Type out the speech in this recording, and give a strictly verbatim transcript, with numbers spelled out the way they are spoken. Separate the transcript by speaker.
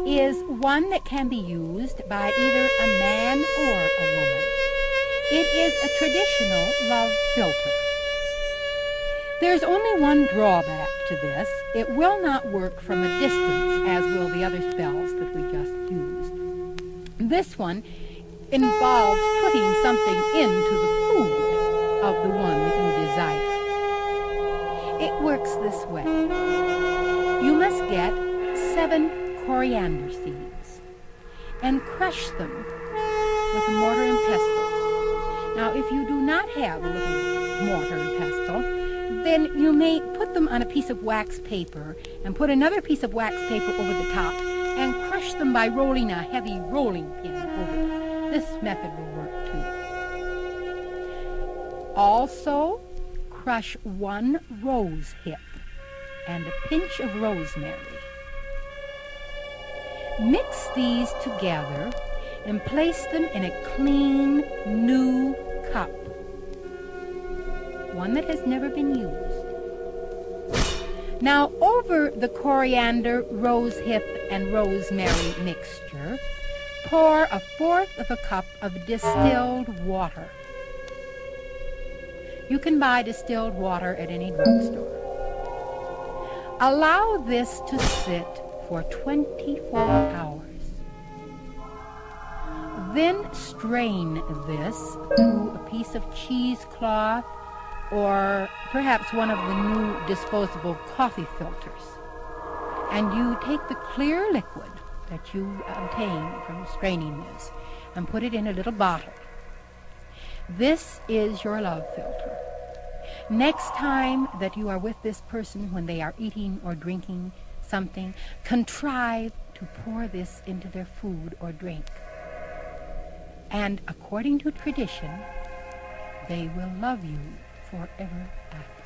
Speaker 1: is one that can be used by either a man or a woman. It is a traditional love filter. There's only one drawback to this. It will not work from a distance, as will the other spells that we just used. This one involves putting something into the food of the one that you desire. It works this way. You must get seven coriander seeds and crush them with a mortar and pestle. Now, if you do not have a little mortar and pestle, then you may put them on a piece of wax paper and put another piece of wax paper over the top and crush them by rolling a heavy rolling pin over them. This method will work too. Also, crush one rose hip and a pinch of rosemary. Mix these together and place them in a clean, new cup, one that has never been used. Now, over the coriander, rosehip, and rosemary mixture, pour a fourth of a cup of distilled water. You can buy distilled water at any drugstore. Allow this to sit for twenty-four hours. Then strain this to a piece of cheesecloth or perhaps one of the new disposable coffee filters. And you take the clear liquid that you obtain from straining this and put it in a little bottle. This is your love filter. Next time that you are with this person when they are eating or drinking something, contrive to pour this into their food or drink. And according to tradition, they will love you forever after.